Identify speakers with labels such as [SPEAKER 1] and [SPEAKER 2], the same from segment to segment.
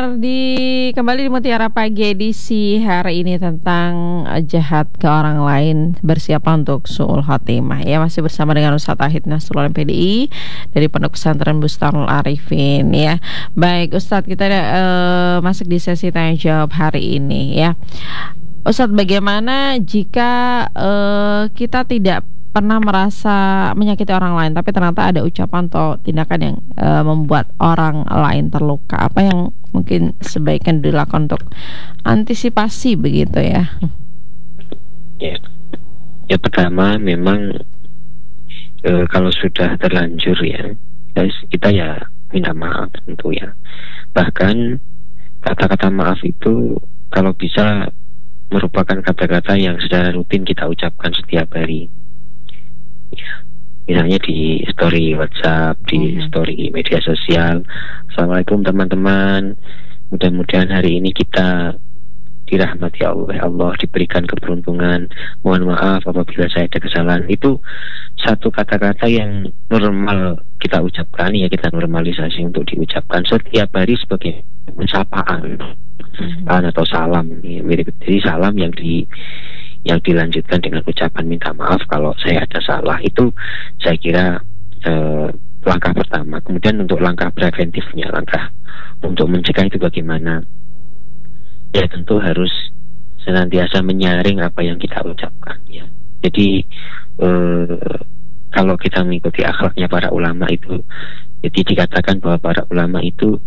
[SPEAKER 1] kembali di Mutiara Pagi edisi hari ini tentang jahat ke orang lain, bersiaplah untuk su'ul khotimah. Ya, masih bersama dengan Ustadz Ahid Nasrul PDI dari Pondok Pesantren Bustanul Arifin. Ya, baik Ustadz, kita masuk di sesi tanya jawab hari ini. Ya, Ustadz, bagaimana jika kita tidak pernah merasa menyakiti orang lain, tapi ternyata ada ucapan atau tindakan yang membuat orang lain terluka? Apa yang mungkin sebaiknya dilakukan untuk antisipasi begitu ya?
[SPEAKER 2] Ya pertama memang kalau sudah terlanjur ya, kita ya minta maaf tentu ya. Bahkan kata-kata maaf itu kalau bisa merupakan kata-kata yang secara rutin kita ucapkan setiap hari. Ya, misalnya di story WhatsApp, di story media sosial. Assalamualaikum teman-teman, mudah-mudahan hari ini kita dirahmati Allah, diberikan keberuntungan. Mohon maaf apabila saya ada kesalahan. Itu satu kata-kata yang normal kita ucapkan, ya kita normalisasi untuk diucapkan setiap hari sebagai sapaan atau salam. Jadi salam yang dilanjutkan dengan ucapan minta maaf kalau saya ada salah, itu saya kira langkah pertama. Kemudian untuk langkah preventifnya, langkah untuk mencegah itu bagaimana? Ya tentu harus senantiasa menyaring apa yang kita ucapkan ya. Jadi kalau kita mengikuti akhlaknya para ulama itu, jadi dikatakan bahwa para ulama itu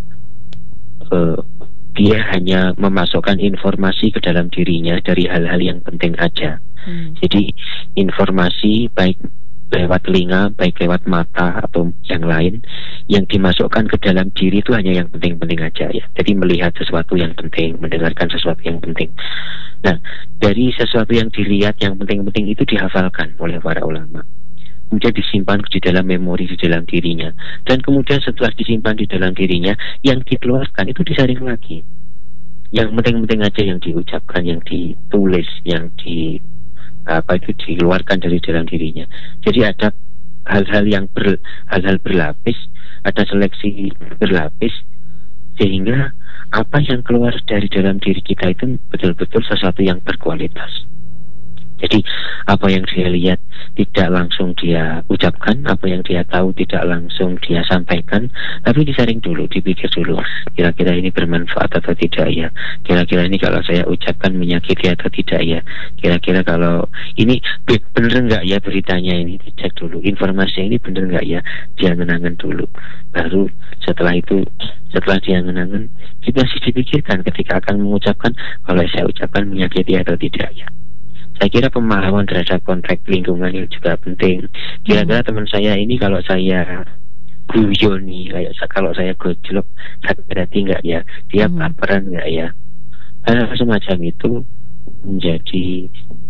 [SPEAKER 2] dia hanya memasukkan informasi ke dalam dirinya dari hal-hal yang penting aja. Jadi informasi baik lewat telinga, baik lewat mata atau yang lain, yang dimasukkan ke dalam diri itu hanya yang penting-penting aja ya. Jadi melihat sesuatu yang penting, mendengarkan sesuatu yang penting. Nah, dari sesuatu yang dilihat yang penting-penting itu dihafalkan oleh para ulama, kemudian disimpan di dalam memori di dalam dirinya, dan kemudian setelah disimpan di dalam dirinya, yang dikeluarkan itu disaring lagi. Yang penting-penting aja yang diucapkan, yang ditulis, yang dikeluarkan dari dalam dirinya. Jadi ada hal-hal berlapis, ada seleksi berlapis, sehingga apa yang keluar dari dalam diri kita itu betul-betul sesuatu yang berkualitas. Jadi apa yang dia lihat tidak langsung dia ucapkan, apa yang dia tahu tidak langsung dia sampaikan, tapi disaring dulu, dipikir dulu, kira-kira ini bermanfaat atau tidak ya, kira-kira ini kalau saya ucapkan menyakiti atau tidak ya, kira-kira kalau ini bener nggak ya beritanya ini, dicek dulu, informasi ini bener nggak ya, dia menangan dulu. Baru setelah itu, setelah dia menangan, kita masih dipikirkan ketika akan mengucapkan, kalau saya ucapkan menyakiti atau tidak ya. Saya kira pemahaman terhadap konteks lingkungan itu juga penting. Kira-kira teman saya ini kalau saya guyon nih, kayak kalau saya gojlok, sakit hati nggak ya? Dia baperan nggak ya? Hal semacam itu menjadi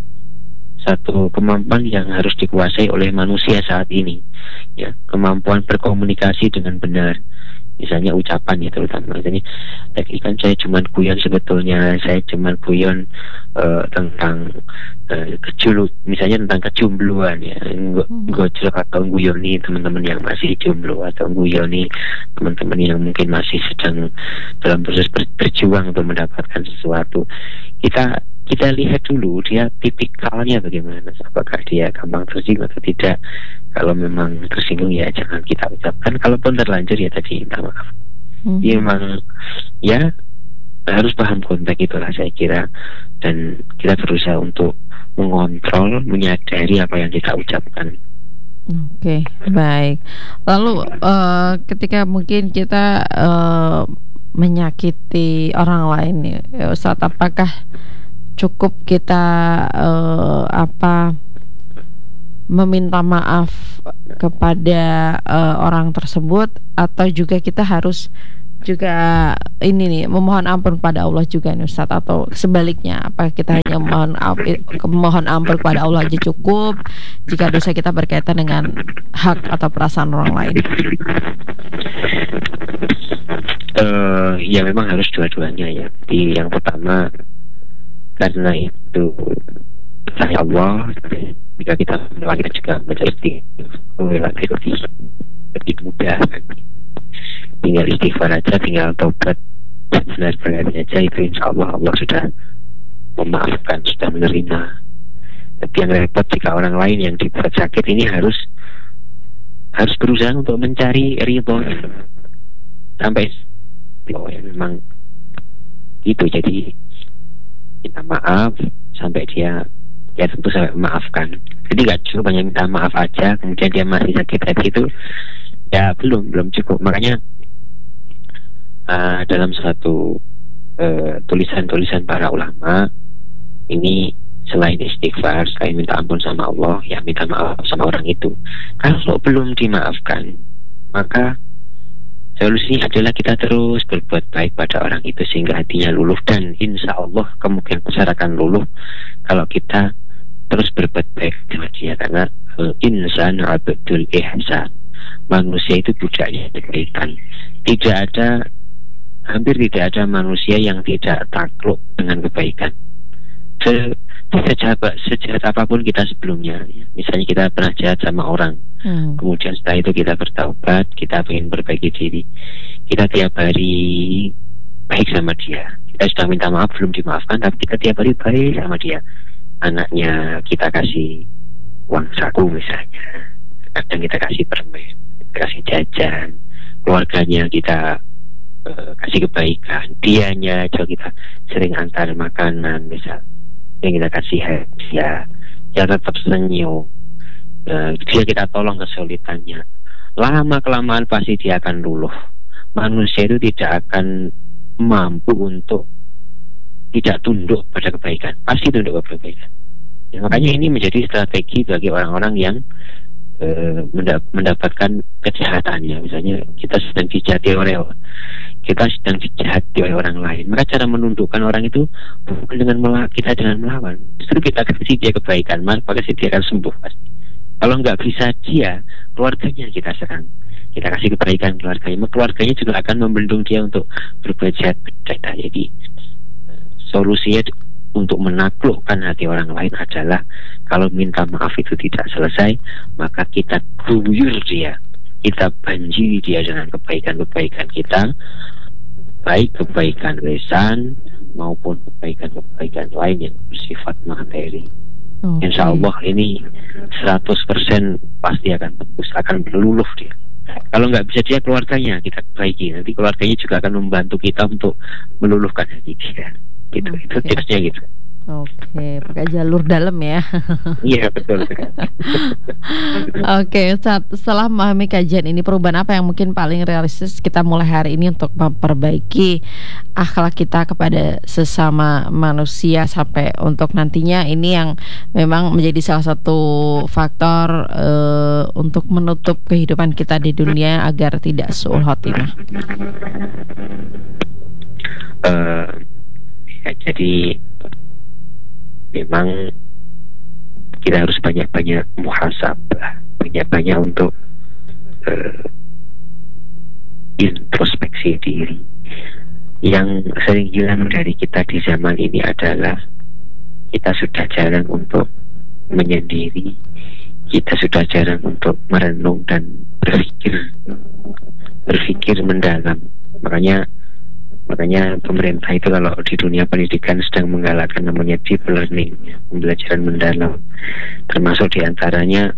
[SPEAKER 2] satu kemampuan yang harus dikuasai oleh manusia saat ini. Ya, kemampuan berkomunikasi dengan benar. Misalnya ucapan ya terutama. Jadi kan saya cuma guyon, sebetulnya saya cuma guyon tentang misalnya tentang kejombloan ya, gojlok atau guyoni teman-teman yang masih jomblo, atau guyoni teman-teman yang mungkin masih sedang dalam proses berjuang untuk mendapatkan sesuatu. Kita lihat dulu dia tipikalnya bagaimana, apakah dia gampang tersinggung atau tidak. Kalau memang tersinggung ya jangan kita ucapkan, kalaupun terlanjur ya tadi minta maaf. Ya memang ya harus paham konteks itulah saya kira, dan kita berusaha untuk mengontrol, menyadari apa yang kita ucapkan.
[SPEAKER 1] Oke, baik. Lalu ketika mungkin kita menyakiti orang lain ya Ustaz, apakah cukup kita meminta maaf kepada orang tersebut, atau juga kita harus juga ini nih memohon ampun kepada Allah juga nih Ustaz, atau sebaliknya, apa kita hanya mohon ampun kepada Allah aja cukup jika dosa kita berkaitan dengan hak atau perasaan orang lain?
[SPEAKER 2] Ya memang harus dua-duanya ya. Jadi yang pertama, karena itu saya Allah, jika kita juga menjadi lebih mudah, tinggal istighfar aja, tinggal tobat benar-benarnya aja, itu insya Allah Allah sudah memaafkan, sudah menerima. Tapi yang repot jika orang lain yang dibuat sakit ini harus berusaha untuk mencari ridho sampai memang itu. Jadi minta maaf sampai dia tentu sampai memaafkan. Jadi gak cukup hanya minta maaf aja kemudian dia masih sakit hati, itu ya belum cukup. Makanya dalam suatu tulisan para ulama ini, selain istighfar, selain minta ampun sama Allah, ya minta maaf sama orang itu. Kalau belum dimaafkan, maka solusinya adalah kita terus berbuat baik pada orang itu sehingga hatinya luluh, dan insya Allah kemungkinan besar akan luluh kalau kita terus berbuat baik sama dia. Karena insan abdul ihsan, manusia itu budaknya kebaikan. Hampir tidak ada manusia yang tidak takluk dengan kebaikan. Sejahat apapun kita sebelumnya, misalnya kita pernah jahat sama orang, kemudian setelah itu kita bertaubat, kita ingin perbaiki diri, kita tiap hari baik sama dia. Kita sudah minta maaf belum dimaafkan, tapi kita tiap hari baik sama dia. Anaknya kita kasih uang saku misalnya, kadang kita kasih permen, kita kasih jajan, keluarganya kita kasih kebaikan, dianya aja kita sering antar makanan misal, yang kita kasih hadiah, dia tetap senyum, dia kita tolong kesulitannya. Lama kelamaan pasti dia akan luluh. Manusia itu tidak akan mampu untuk tidak tunduk pada kebaikan, pasti tunduk pada kebaikan. Ya, makanya ini menjadi strategi bagi orang-orang yang mendapatkan kejahatannya. Misalnya kita sedang dijahati oleh orang lain, maka cara menundukkan orang itu bukan dengan melawan, justru kita kasih dia kebaikan, maka dia akan sembuh pasti. Kalau nggak bisa dia, keluarganya kita serang, kita kasih kebaikan keluarganya juga akan membendung dia untuk berbuat jahat. Jadi solusinya untuk menaklukkan hati orang lain adalah kalau minta maaf itu tidak selesai, maka kita guyur dia, kita banjiri dia dengan kebaikan-kebaikan kita, baik kebaikan lisan maupun kebaikan lain yang bersifat materi. Insya Allah ini 100% pasti akan tembus, akan berluluh dia. Kalau nggak bisa dia, keluarganya kita perbaiki, nanti keluarganya juga akan membantu kita untuk meluluhkan hati dia. Itu tipsnya gitu.
[SPEAKER 1] Oke, pakai jalur dalam ya.
[SPEAKER 2] Iya betul.
[SPEAKER 1] Oke, setelah memahami kajian ini, perubahan apa yang mungkin paling realistis kita mulai hari ini untuk memperbaiki akhlak kita kepada sesama manusia sampai untuk nantinya ini yang memang menjadi salah satu faktor untuk menutup kehidupan kita di dunia agar tidak su'ul khotimah.
[SPEAKER 2] Jadi memang kita harus banyak-banyak muhasabah, banyak-banyak untuk introspeksi diri. Yang sering hilang dari kita di zaman ini adalah kita sudah jarang untuk menyendiri, kita sudah jarang untuk merenung dan berpikir mendalam. Makanya pemerintah itu kalau di dunia pendidikan sedang menggalakkan namanya deep learning, pembelajaran mendalam, termasuk diantaranya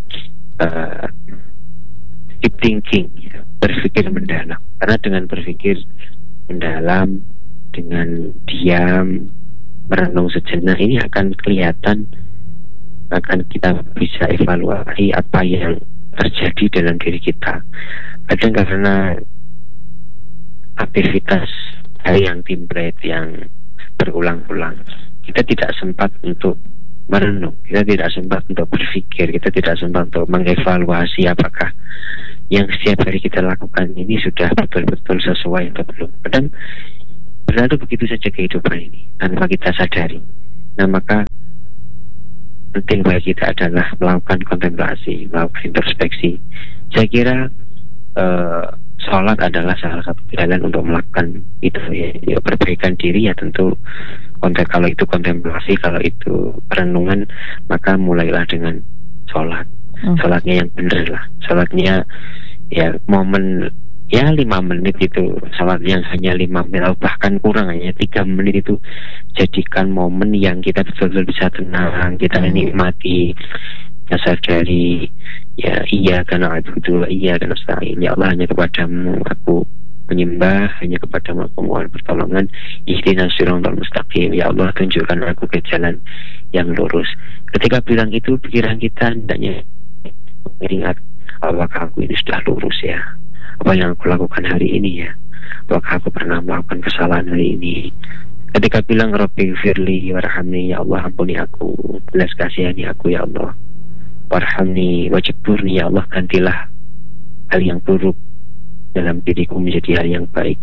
[SPEAKER 2] deep thinking, berpikir mendalam. Karena dengan berpikir mendalam, dengan diam, merenung sejenak, ini akan kelihatan, akan kita bisa evaluasi apa yang terjadi dalam diri kita. Kadang karena aktivitas yang timpret, yang berulang-ulang, kita tidak sempat untuk merenung, kita tidak sempat untuk berpikir, kita tidak sempat untuk mengevaluasi apakah yang setiap hari kita lakukan ini sudah betul-betul sesuai atau belum. Kadang berlalu begitu saja kehidupan ini tanpa kita sadari. Nah, maka penting bagi kita adalah melakukan kontemplasi, melakukan introspeksi. Saya kira sholat adalah salah satu jalan untuk melakukan itu, ya perbaikan diri. Ya tentu kalau itu kontemplasi, kalau itu renungan, maka mulailah dengan sholat. Sholatnya yang benar lah, sholatnya ya momen ya 5 menit itu, salat yang hanya 5 menit atau bahkan kurang, hanya 3 menit itu jadikan momen yang kita betul-betul bisa tenang, kita nikmati, kita sadari ya iya karena itu iya karena nasta'in, ya Allah hanya kepadamu aku menyembah, hanya kepadamu aku mohon pertolongan, ihdinas siratal mustaqim, ya Allah tunjukkan aku ke jalan yang lurus. Ketika bilang itu, pikiran kita hendaknya mengingat, apakah aku ini sudah lurus ya, apa yang aku lakukan hari ini ya, apakah aku pernah melakukan kesalahan hari ini. Ketika bilang Rabbi firli warhamni, ya Allah ampuni aku, belas kasihani aku ya Allah, warhamni wajburni, ya Allah gantilah hal yang buruk dalam diriku menjadi hal yang baik.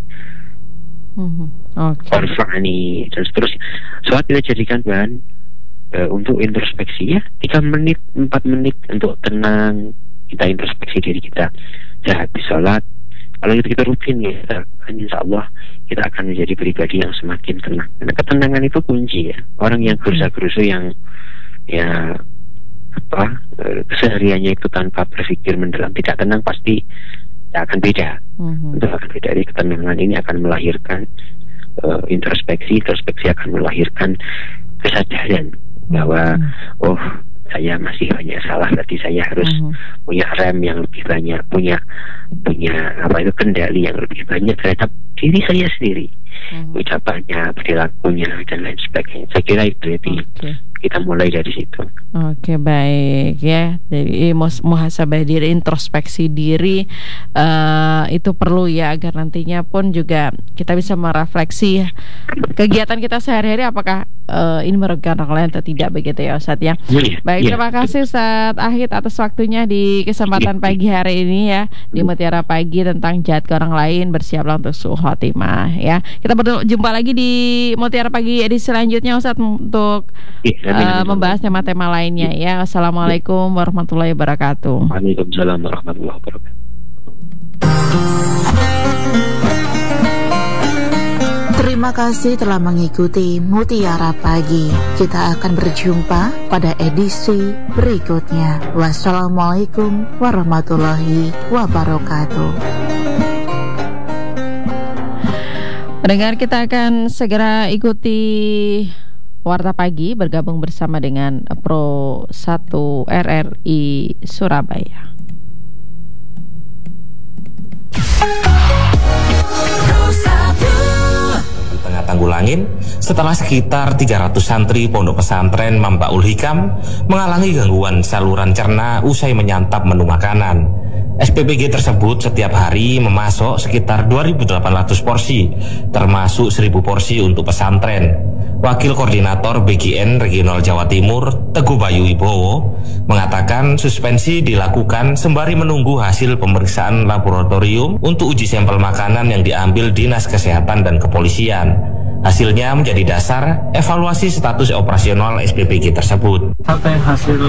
[SPEAKER 2] Warfa'ni dan seterusnya. Soal kita jadikan bahan untuk introspeksi ya, 3 menit 4 menit untuk tenang, kita introspeksi diri kita. Habis sholat, kalau kita rutin ya, insya Allah kita akan menjadi pribadi yang semakin tenang. Karena ketenangan itu kunci ya. Orang yang gerusa-gerusu yang ya kesehariannya itu tanpa berpikir mendalam, tidak tenang, pasti akan beda. Itu akan beda. Jadi ketenangan ini akan melahirkan introspeksi akan melahirkan kesadaran bahwa saya masih banyak salah, berarti saya harus punya rem yang lebih banyak, punya kendali yang lebih banyak terhadap diri saya sendiri, ucapannya, perilakunya dan lain sebagainya. Saya kira itu, jadi kita mulai dari situ.
[SPEAKER 1] Oke, baik ya. Jadi muhasabah diri, introspeksi diri itu perlu ya, agar nantinya pun juga kita bisa merefleksi kegiatan kita sehari-hari, apakah ini merugikan orang lain atau tidak, begitu ya Ustadz ya. Baik, terima kasih Ustadz Ahid atas waktunya di kesempatan pagi hari ini ya, di Mutiara Pagi tentang jahat ke orang lain, bersiaplah untuk su'ul khotimah ya. Kita berjumpa lagi di Mutiara Pagi edisi selanjutnya Ustadz untuk membahas tema-tema lainnya ya. Assalamualaikum warahmatullahi wabarakatuh.
[SPEAKER 2] Waalaikumsalam warahmatullahi wabarakatuh.
[SPEAKER 3] Terima kasih telah mengikuti Mutiara Pagi. Kita akan berjumpa pada edisi berikutnya. Wassalamualaikum warahmatullahi wabarakatuh.
[SPEAKER 1] Pendengar, kita akan segera ikuti Warta Pagi bergabung bersama dengan Pro 1 RRI Surabaya.
[SPEAKER 4] Di tengah Tanggulangin, setelah sekitar 300 santri pondok pesantren Mambaul Hikam mengalami gangguan saluran cerna usai menyantap menu makanan. SPPG tersebut setiap hari memasok sekitar 2.800 porsi, termasuk 1.000 porsi untuk pesantren. Wakil Koordinator BGN Regional Jawa Timur, Teguh Bayu Ibowo, mengatakan suspensi dilakukan sembari menunggu hasil pemeriksaan laboratorium untuk uji sampel makanan yang diambil Dinas Kesehatan dan Kepolisian. Hasilnya menjadi dasar evaluasi status operasional SPPG tersebut.
[SPEAKER 5] Sampai hasil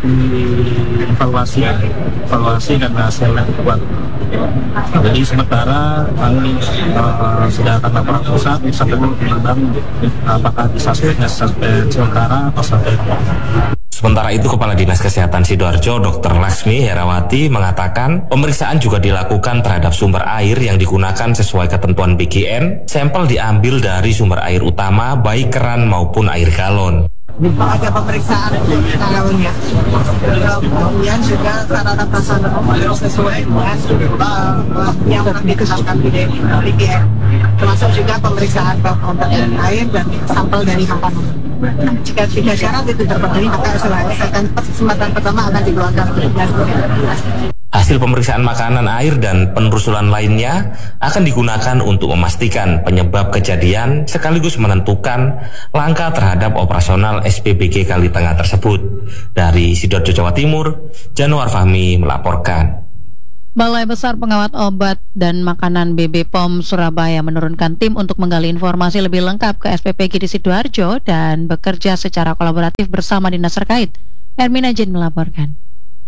[SPEAKER 5] evaluasi dan hasilnya kuat. Jadi sementara kami sudah akan laporan pusat sampai menimbang apakah bisa sampai sementara atau sampai.
[SPEAKER 4] Sementara itu, Kepala Dinas Kesehatan Sidoarjo, Dr. Laksmi Herawati, mengatakan pemeriksaan juga dilakukan terhadap sumber air yang digunakan sesuai ketentuan BGN. Sampel diambil dari sumber air utama, baik keran maupun air galon.
[SPEAKER 6] Ada pemeriksaan galonnya, kemudian juga sarana prasarana sesuai dengan yang ditetapkan di BGN, termasuk juga pemeriksaan kontak air dan sampel dari makanan. Jika 3 syarat itu terpenuhi, maka kesempatan pertama akan dikeluarkan.
[SPEAKER 4] Hasil pemeriksaan makanan, air, dan penelusuran lainnya akan digunakan untuk memastikan penyebab kejadian sekaligus menentukan langkah terhadap operasional SPBG Kalitengah tersebut. Dari Sidoarjo, Jawa Timur, Januar Fahmi melaporkan.
[SPEAKER 7] Balai Besar Pengawas Obat dan Makanan BB POM Surabaya menurunkan tim untuk menggali informasi lebih lengkap ke SPPG di Sidoarjo dan bekerja secara kolaboratif bersama dinas terkait. Hermina Jin melaporkan.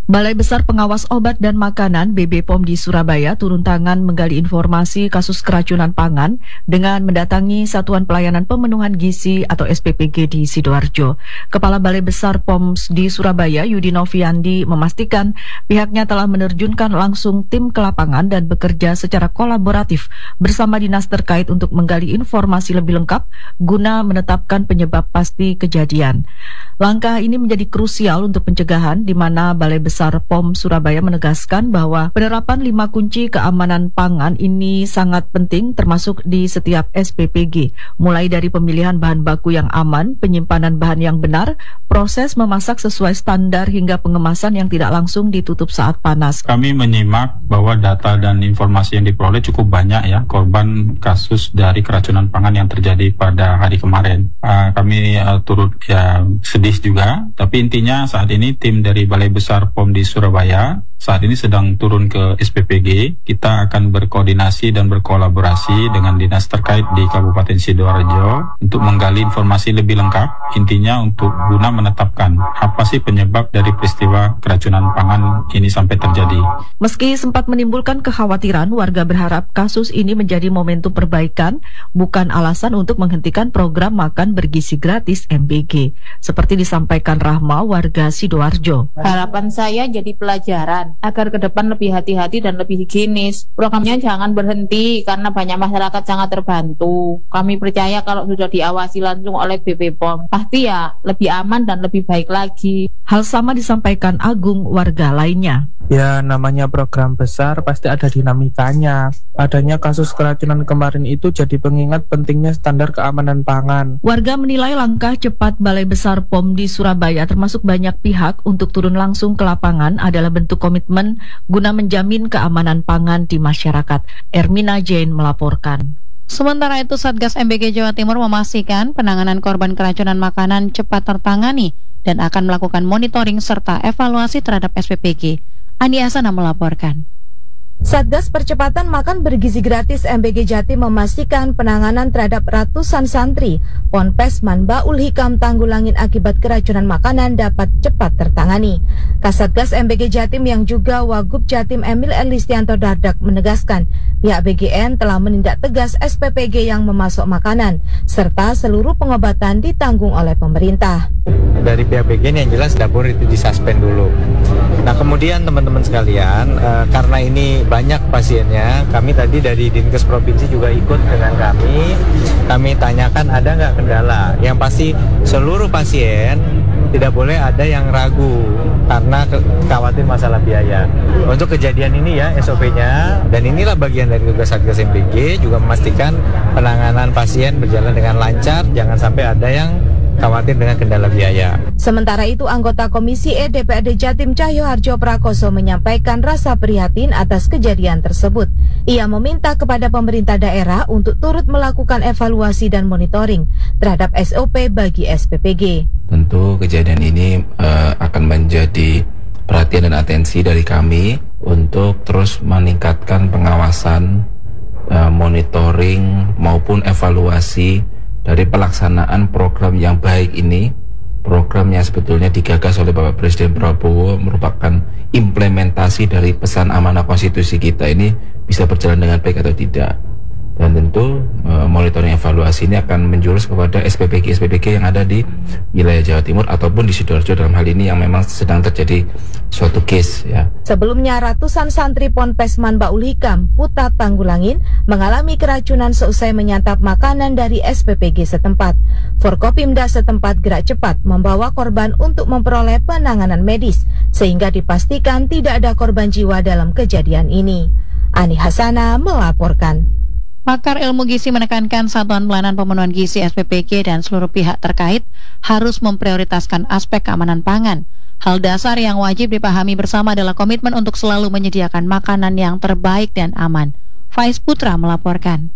[SPEAKER 8] Balai Besar Pengawas Obat dan Makanan BB POM di Surabaya turun tangan menggali informasi kasus keracunan pangan dengan mendatangi Satuan Pelayanan Pemenuhan Gizi atau SPPG di Sidoarjo. Kepala Balai Besar POM di Surabaya, Yudi Noviandi, memastikan pihaknya telah menerjunkan langsung tim ke lapangan dan bekerja secara kolaboratif bersama dinas terkait untuk menggali informasi lebih lengkap guna menetapkan penyebab pasti kejadian. Langkah ini menjadi krusial untuk pencegahan, di mana Balai Besar POM Surabaya menegaskan bahwa penerapan 5 kunci keamanan pangan ini sangat penting termasuk di setiap SPPG, mulai dari pemilihan bahan baku yang aman, penyimpanan bahan yang benar, proses memasak sesuai standar hingga pengemasan yang tidak langsung ditutup saat panas.
[SPEAKER 5] Kami menyimak bahwa data dan informasi yang diperoleh cukup banyak ya korban kasus dari keracunan pangan yang terjadi pada hari kemarin. Kami turut sedih juga, tapi intinya saat ini tim dari Balai Besar POM di Surabaya saat ini sedang turun ke SPPG. Kita akan berkoordinasi dan berkolaborasi dengan dinas terkait di Kabupaten Sidoarjo untuk menggali informasi lebih lengkap, intinya untuk guna menetapkan apa sih penyebab dari peristiwa keracunan pangan ini sampai terjadi.
[SPEAKER 8] Meski sempat menimbulkan kekhawatiran, warga berharap kasus ini menjadi momentum perbaikan, bukan alasan untuk menghentikan program makan bergizi gratis MBG, seperti disampaikan Rahma, warga Sidoarjo.
[SPEAKER 9] Harapan saya jadi pelajaran agar ke depan lebih hati-hati dan lebih higienis. Programnya jangan berhenti karena banyak masyarakat sangat terbantu. Kami percaya kalau sudah diawasi langsung oleh BB POM, pasti ya lebih aman dan lebih baik lagi.
[SPEAKER 8] Hal sama disampaikan Agung, warga lainnya.
[SPEAKER 10] Ya, namanya program besar pasti ada dinamikanya. Adanya kasus keracunan kemarin itu jadi pengingat pentingnya standar keamanan pangan.
[SPEAKER 8] Warga menilai langkah cepat Balai Besar POM di Surabaya termasuk banyak pihak untuk turun langsung ke lapangan adalah bentuk komitmen guna menjamin keamanan pangan di masyarakat. Ermina Jane melaporkan.
[SPEAKER 7] Sementara itu, Satgas MBG Jawa Timur memastikan penanganan korban keracunan makanan cepat tertangani dan akan melakukan monitoring serta evaluasi terhadap SPPG. Andi Asana melaporkan.
[SPEAKER 11] Satgas Percepatan Makan Bergizi Gratis MBG Jatim memastikan penanganan terhadap ratusan santri Ponpes Manbaul Hikam Tanggulangin akibat keracunan makanan dapat cepat tertangani. Kasatgas MBG Jatim yang juga Wagub Jatim Emil Elistianto Dardak menegaskan pihak BGN telah menindak tegas SPPG yang memasok makanan serta seluruh pengobatan ditanggung oleh pemerintah.
[SPEAKER 10] Dari pihak BGN yang jelas dapur itu disuspend dulu. Nah kemudian teman-teman sekalian, karena ini banyak pasiennya, kami tadi dari Dinkes Provinsi juga ikut dengan kami tanyakan ada nggak kendala. Yang pasti seluruh pasien tidak boleh ada yang ragu karena khawatir masalah biaya. Untuk kejadian ini ya SOP-nya, dan inilah bagian dari tugas Satgas MBG juga memastikan penanganan pasien berjalan dengan lancar, jangan sampai ada yang khawatir dengan kendala biaya.
[SPEAKER 11] Sementara itu, anggota Komisi E DPRD Jatim Cahyo Harjo Prakoso menyampaikan rasa prihatin atas kejadian tersebut. Ia meminta kepada pemerintah daerah untuk turut melakukan evaluasi dan monitoring terhadap SOP bagi SPPG.
[SPEAKER 4] Tentu kejadian ini akan menjadi perhatian dan atensi dari kami untuk terus meningkatkan pengawasan, monitoring maupun evaluasi dari pelaksanaan program yang baik ini. Program yang sebetulnya digagas oleh Bapak Presiden Prabowo merupakan implementasi dari pesan amanah konstitusi kita ini bisa berjalan dengan baik atau tidak. Dan tentu monitoring evaluasi ini akan menjurus kepada SPPG yang ada di wilayah Jawa Timur ataupun di Sidoarjo dalam hal ini yang memang sedang terjadi suatu case ya.
[SPEAKER 11] Sebelumnya ratusan santri Ponpes Manbaul Hikam Putat Tanggulangin mengalami keracunan seusai menyantap makanan dari SPPG setempat. Forkopimda setempat gerak cepat membawa korban untuk memperoleh penanganan medis sehingga dipastikan tidak ada korban jiwa dalam kejadian ini. Ani Hasana melaporkan.
[SPEAKER 7] Pakar ilmu gizi menekankan Satuan Pelayanan Pemenuhan Gizi SPPG dan seluruh pihak terkait harus memprioritaskan aspek keamanan pangan. Hal dasar yang wajib dipahami bersama adalah komitmen untuk selalu menyediakan makanan yang terbaik dan aman. Faiz Putra melaporkan.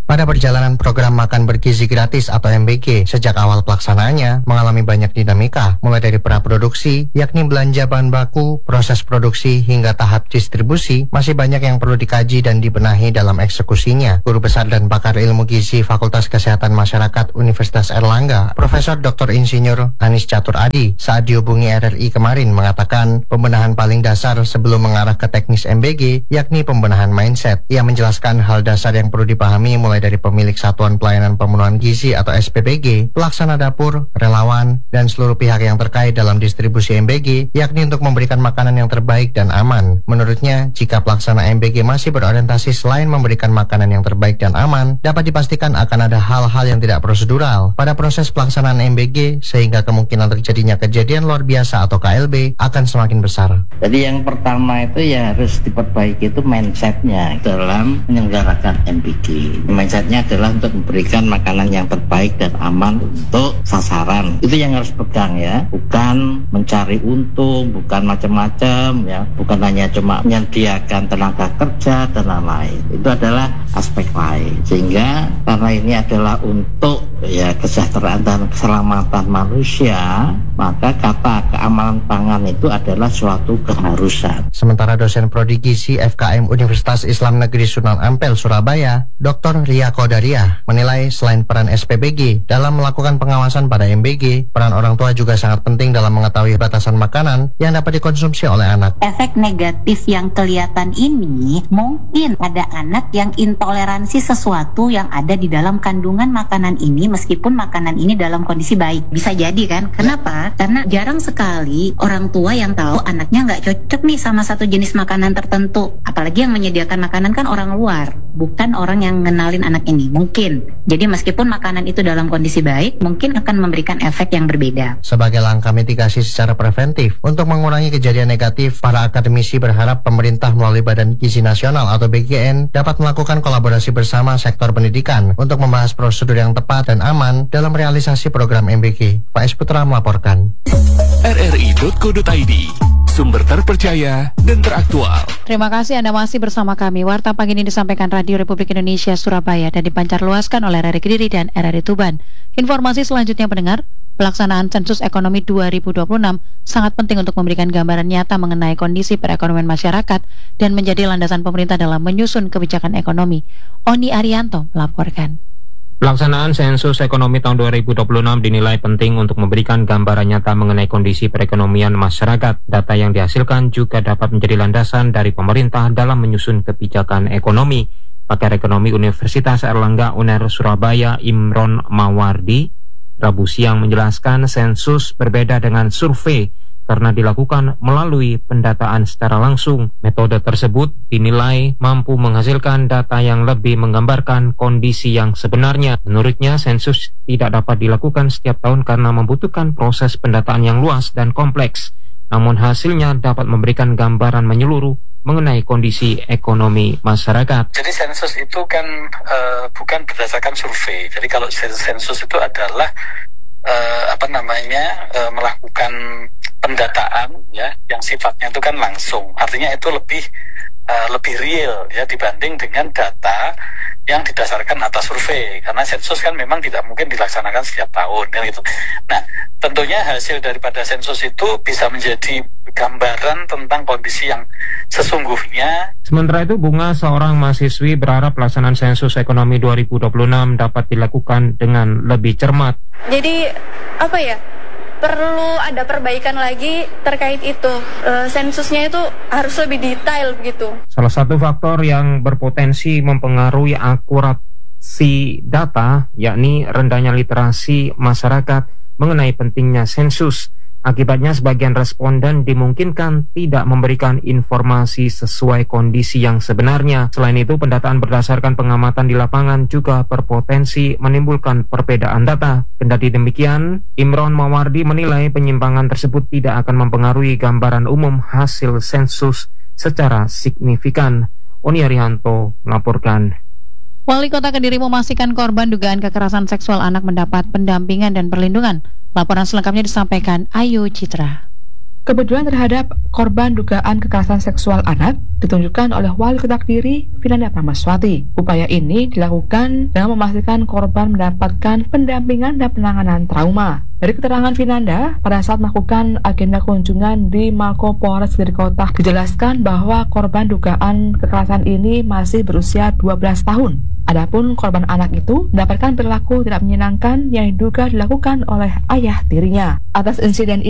[SPEAKER 12] Pada perjalanan program makan bergizi gratis atau MBG, sejak awal pelaksanaannya mengalami banyak dinamika, mulai dari praproduksi, yakni belanja bahan baku, proses produksi, hingga tahap distribusi, masih banyak yang perlu dikaji dan dibenahi dalam eksekusinya. Guru Besar dan Pakar Ilmu Gizi Fakultas Kesehatan Masyarakat Universitas Erlangga, Profesor Dr. Insinyur Anis Catur Adi, saat dihubungi RRI kemarin mengatakan pembenahan paling dasar sebelum mengarah ke teknis MBG, yakni pembenahan mindset. Ia menjelaskan hal dasar yang perlu dipahami mulai dari pemilik Satuan Pelayanan Pemenuhan Gizi atau SPPG, pelaksana dapur, relawan, dan seluruh pihak yang terkait dalam distribusi MBG, yakni untuk memberikan makanan yang terbaik dan aman. Menurutnya, jika pelaksana MBG masih berorientasi selain memberikan makanan yang terbaik dan aman, dapat dipastikan akan ada hal-hal yang tidak prosedural pada proses pelaksanaan MBG, sehingga kemungkinan terjadinya kejadian luar biasa atau KLB akan semakin besar.
[SPEAKER 13] Jadi yang pertama itu ya harus diperbaiki itu mindsetnya dalam menyelenggarakan MBG. Mindsetnya adalah untuk memberikan makanan yang terbaik dan aman untuk sasaran. Itu yang harus pegang ya, bukan mencari untung, bukan macam-macam ya, bukan hanya cuma menyediakan tenaga kerja dan lain-lain. Itu adalah aspek lain. Sehingga karena ini adalah untuk ya kesejahteraan dan keselamatan manusia, maka kata keamanan pangan itu adalah suatu keharusan.
[SPEAKER 12] Sementara dosen prodi gizi FKM Universitas Islam Negeri Sunan Ampel Surabaya, Dr. Ria Qadariyah, menilai selain peran SPPG dalam melakukan pengawasan pada MBG, peran orang tua juga sangat penting dalam mengetahui batasan makanan yang dapat dikonsumsi oleh anak.
[SPEAKER 14] Efek negatif yang kelihatan ini mungkin pada anak yang intoleransi sesuatu yang ada di dalam kandungan makanan ini, meskipun makanan ini dalam kondisi baik. Bisa jadi kan? Kenapa? Karena jarang sekali orang tua yang tahu anaknya nggak cocok nih sama satu jenis makanan tertentu. Apalagi yang menyediakan makanan kan orang luar, bukan orang yang ngenalin anak ini. Mungkin. Jadi meskipun makanan itu dalam kondisi baik, mungkin akan memberikan efek yang berbeda.
[SPEAKER 12] Sebagai langkah mitigasi secara preventif untuk mengurangi kejadian negatif, para akademisi berharap pemerintah melalui Badan Gizi Nasional atau BGN dapat melakukan kolaborasi bersama sektor pendidikan untuk membahas prosedur yang tepat dan aman dalam realisasi program MBG. Faiz Putra melaporkan.
[SPEAKER 15] RRI.co.id, sumber terpercaya dan teraktual.
[SPEAKER 7] Terima kasih Anda masih bersama kami. Warta pagi ini disampaikan Radio Republik Indonesia Surabaya dan dipancarluaskan oleh RRI Kediri dan RRI Tuban. Informasi selanjutnya pendengar, pelaksanaan sensus ekonomi 2026 sangat penting untuk memberikan gambaran nyata mengenai kondisi perekonomian masyarakat dan menjadi landasan pemerintah dalam menyusun kebijakan ekonomi. Oni Arianto melaporkan.
[SPEAKER 16] Pelaksanaan sensus ekonomi tahun 2026 dinilai penting untuk memberikan gambaran nyata mengenai kondisi perekonomian masyarakat. Data yang dihasilkan juga dapat menjadi landasan dari pemerintah dalam menyusun kebijakan ekonomi. Pakar Ekonomi Universitas Erlangga UNER Surabaya Imron Mawardi Rabu siang menjelaskan sensus berbeda dengan survei karena dilakukan melalui pendataan secara langsung. Metode tersebut dinilai mampu menghasilkan data yang lebih menggambarkan kondisi yang sebenarnya. Menurutnya, sensus tidak dapat dilakukan setiap tahun karena membutuhkan proses pendataan yang luas dan kompleks. Namun hasilnya dapat memberikan gambaran menyeluruh mengenai kondisi ekonomi masyarakat.
[SPEAKER 17] Jadi sensus itu kan bukan berdasarkan survei. Jadi kalau sensus itu adalah melakukan pendataan ya yang sifatnya itu kan langsung. Artinya itu lebih real ya dibanding dengan data yang didasarkan atas survei, karena sensus kan memang tidak mungkin dilaksanakan setiap tahun kan gitu. Nah, tentunya hasil daripada sensus itu bisa menjadi gambaran tentang kondisi yang sesungguhnya.
[SPEAKER 16] Sementara itu, Bunga, seorang mahasiswi, berharap pelaksanaan sensus ekonomi 2026 dapat dilakukan dengan lebih cermat.
[SPEAKER 18] Jadi perlu ada perbaikan lagi terkait itu. Sensusnya itu harus lebih detail begitu.
[SPEAKER 16] Salah satu faktor yang berpotensi mempengaruhi akurasi data yakni rendahnya literasi masyarakat mengenai pentingnya sensus. Akibatnya sebagian responden dimungkinkan tidak memberikan informasi sesuai kondisi yang sebenarnya. Selain itu, pendataan berdasarkan pengamatan di lapangan juga berpotensi menimbulkan perbedaan data. Kendati demikian, Imron Mawardi menilai penyimpangan tersebut tidak akan mempengaruhi gambaran umum hasil sensus secara signifikan. Oni Arianto melaporkan.
[SPEAKER 7] Wali Kota Kediri memastikan korban dugaan kekerasan seksual anak mendapat pendampingan dan perlindungan. Laporan selengkapnya disampaikan Ayu Citra.
[SPEAKER 19] Kepedulian terhadap korban dugaan kekerasan seksual anak ditunjukkan oleh Wali Kota Kediri, Vinanda Pramaswati. Upaya ini dilakukan dengan memastikan korban mendapatkan pendampingan dan penanganan trauma. Dari keterangan Vinanda, pada saat melakukan agenda kunjungan di Mako Polres Kediri Kota, dijelaskan bahwa korban dugaan kekerasan ini masih berusia 12 tahun. Adapun korban anak itu mendapatkan perilaku tidak menyenangkan yang diduga dilakukan oleh ayah tirinya. Atas insiden